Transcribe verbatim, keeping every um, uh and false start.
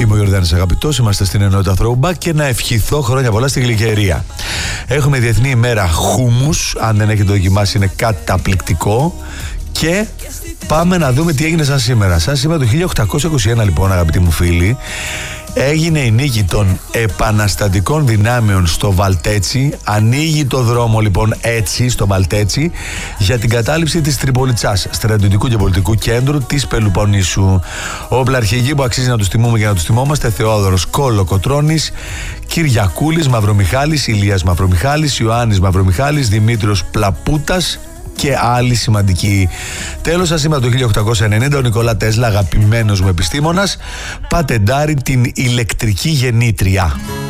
Είμαι ο Γιορδάνης Αγαπητός, είμαστε στην ενότητα Throwback και να ευχηθώ χρόνια πολλά στη Γλυκερία. Έχουμε Διεθνή ημέρα χούμους, αν δεν έχετε δοκιμάσει είναι καταπληκτικό. Και πάμε να δούμε τι έγινε σαν σήμερα. Σαν σήμερα το χίλια οκτακόσια είκοσι ένα, λοιπόν, αγαπητοί μου φίλοι, έγινε η νίκη των επαναστατικών δυνάμεων στο Βαλτέτσι. Ανοίγει το δρόμο, λοιπόν, έτσι στο Βαλτέτσι για την κατάληψη της Τριπολιτσάς, στρατιωτικού και πολιτικού κέντρου της Πελοποννήσου. Όπλαρχηγοί που αξίζει να τους τιμούμε και να τους τιμόμαστε: Θεόδωρος Κολοκοτρώνης, Κυριακούλης Μαυρομιχάλης, Ηλίας Μαυρομιχάλης, Ιωάννης Μαυρομιχάλης, Δημήτριος Πλαπούτας και άλλοι σημαντικοί. Τέλος, σας σήμερα το χίλια οκτακόσια ενενήντα ο Νικόλα Τέσλα, αγαπημένος μου επιστήμονας, πατεντάρει την ηλεκτρική γεννήτρια.